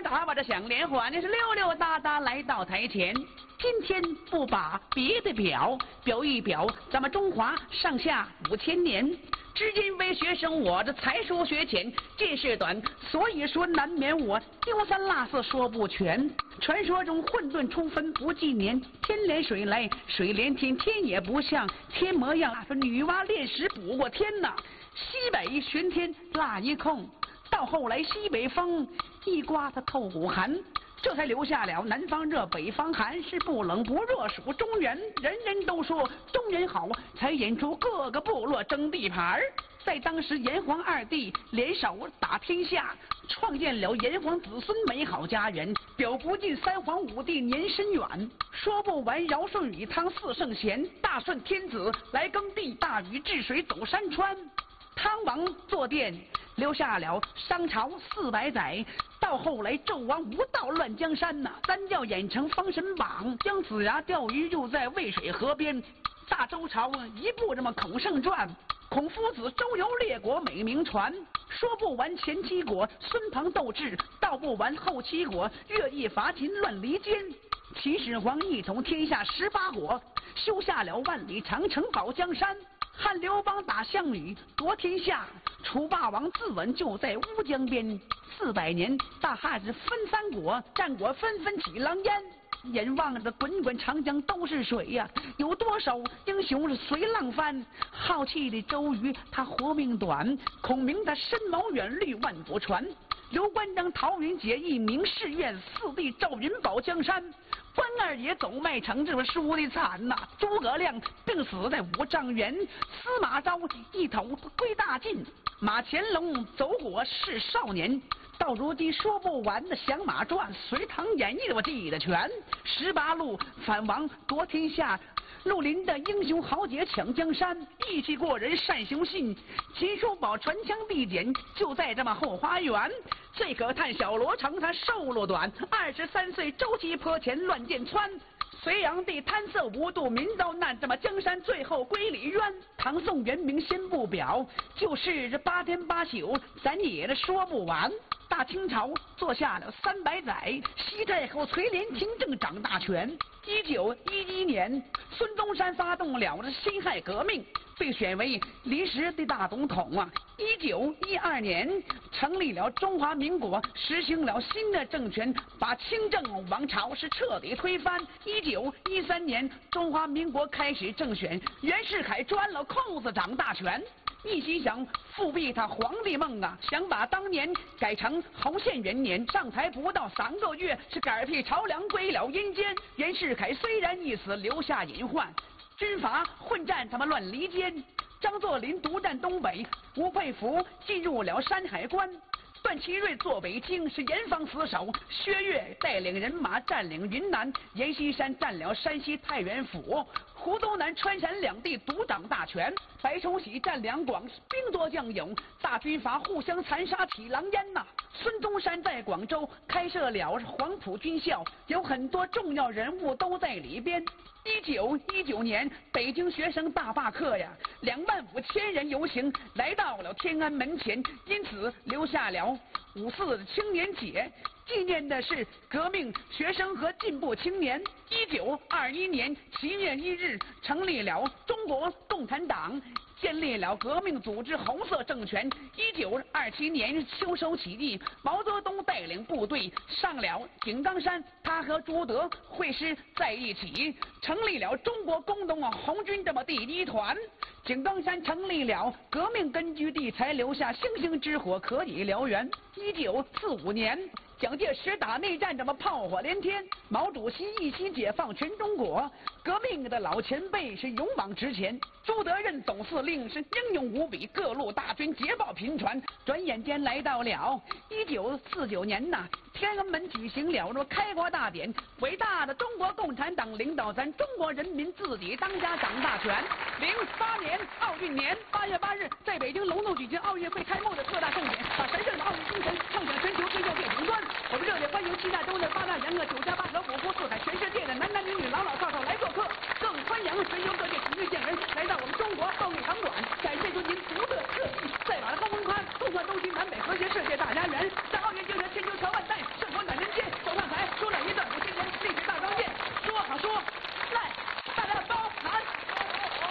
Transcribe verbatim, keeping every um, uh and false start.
打把这响连环，那是溜溜达达来到台前。今天不把别的表表一表，咱们中华上下五千年，至今为学生我这才疏学浅，见识短，所以说难免我丢三落四说不全。传说中混沌初分不纪年，天连水来水连天，天也不像天模样。女娲炼石补过天呐，西北玄天那一空，到后来西北风一刮它透骨寒。这才留下了南方热北方寒，是不冷不热属中原。人人都说中原好，才引出各个部落争地盘。在当时炎黄二帝联手打天下，创建了炎黄子孙美好家园，表不尽三皇五帝年深远。说不完尧舜禹汤四圣贤，大顺天子来耕地，大禹治水走山川。汤王坐殿，留下了商朝四百载，到后来纣王无道乱江山呐、啊，三教演成封神榜，姜子牙钓鱼就在渭水河边。大周朝一部这么孔圣传，孔夫子周游列国美名传。说不完前七国孙庞斗智，道不完后七国乐毅伐秦乱离间。秦始皇一统天下十八国，修下了万里长城保江山。汉刘邦打项羽夺天下，楚霸王自刎就在乌江边。四百年大汉是分三国，战国纷纷起狼烟。眼望着滚滚长江都是水呀、啊，有多少英雄是随浪翻？好气的周瑜他活命短，孔明他深谋远虑万古传。刘关张桃园结义明誓愿，四弟赵云保江山。关二爷走麦城，这输的惨呐、啊！诸葛亮病死在五丈原，司马昭一头归大晋。马乾隆走火是少年，到如今说不完的《降马传》《隋唐演义》我记得全。十八路反王夺天下，绿林的英雄豪杰抢江山，义气过人单雄信，秦叔宝传枪必剪，就在这么后花园。最可叹小罗成他寿路短，二十三岁周期坡前乱箭穿。隋炀帝贪色无度，民遭难，这么江山最后归李渊。唐宋元明先不表，就是这八天八宿，咱也说不完。大清朝做下了三百载，西太后垂帘听政掌大权。一九一一年，孙中山发动了这辛亥革命，被选为临时的大总统啊。一九一二年，成立了中华民国，实行了新的政权，把清政王朝是彻底推翻。一九一三年，中华民国开始政选，袁世凯钻了空子掌大权。一心想复辟他皇帝梦啊，想把当年改成洪宪元年，上台不到三个月，是改辟朝梁归了阴间。袁世凯虽然一死，留下隐患，军阀混战他们乱离间。张作霖独占东北，吴佩孚进入了山海关。段祺瑞做北京，是严防死守。薛岳带领人马占领云南，阎锡山占了山西太原府。胡宗南川陕两地独掌大权，白崇禧占两广，兵多将勇，大军阀互相残杀起狼烟呐、啊。孙中山在广州开设了黄埔军校，有很多重要人物都在里边。一九一九年，北京学生大罢课呀，两万五千人游行来到了天安门前，因此留下了五四青年节，纪念的是革命学生和进步青年。一九二一年七月一日，成立了中国共产党，建立了革命组织红色政权。一九二七年秋收起义，毛泽东带领部队上了井冈山，他和朱德会师在一起，成立了中国工农红军这么第一团。井冈山成立了革命根据地，才留下星星之火可以燎原。一九四五年，蒋介石打内战，这么炮火连天，毛主席一心解放全中国，革命的老前辈是勇往直前。朱德任总司令是英勇无比，各路大军捷报频传。转眼间来到了一九四九年呐，天安门举行了这开国大典，伟大的中国共产党领导咱中国人民自己当家掌大权。零八年奥运年八月八日，在北京隆重举行奥运会开幕的特大盛典，把神圣的奥运精神奉向全球最右界顶端。我们热烈欢迎七大洲的八大洋啊、九加八和五湖四海全世界的男男女女、老老少少来做客，更欢迎全球各地体育健儿来到我们中国奥运场馆，感谢您独特设计赛马的高文宽、杜克